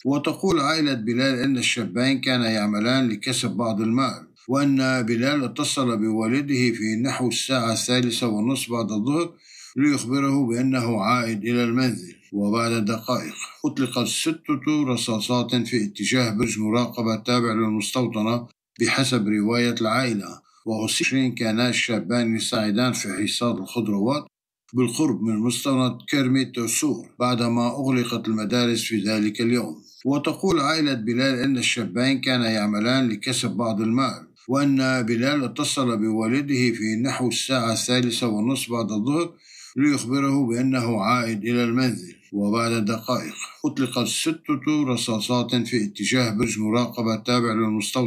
وتقول عائلة بلال أن الشابين كانا يعملان لكسب بعض المال، وأن بلال اتصل بوالده في نحو الساعة 3:30 بعد الظهر ليخبره بأنه عائد إلى المنزل. وبعد دقائق أطلقت 6 رصاصات في اتجاه برج مراقبة تابع للمستوطنة بحسب رواية العائلة. و20 كانا الشابان يساعدان في حصاد الخضروات بالقرب من مستوطنة كرميت سور بعدما أغلقت المدارس في ذلك اليوم. وتقول عائلة بلال أن الشابين كانا يعملان لكسب بعض المال، وأن بلال اتصل بوالده في نحو الساعة 3:30 بعد الظهر ليخبره بأنه عائد إلى المنزل. وبعد دقائق أطلقت 6 رصاصات في اتجاه برج مراقبة تابع للمستوطنة